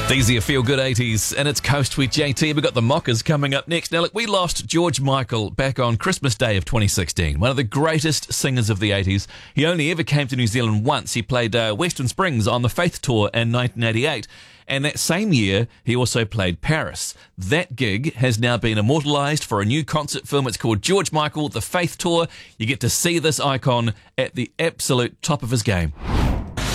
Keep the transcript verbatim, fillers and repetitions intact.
These are your feel-good eighties, and it's Coast with J T. We've got the Mockers coming up next. Now, look, we lost George Michael back on Christmas Day of twenty sixteen, one of the greatest singers of the eighties. He only ever came to New Zealand once. He played uh, Western Springs on the Faith Tour in nineteen eighty-eight. And that same year, he also played Paris. That gig has now been immortalised for a new concert film. It's called George Michael, The Faith Tour. You get to see this icon at the absolute top of his game.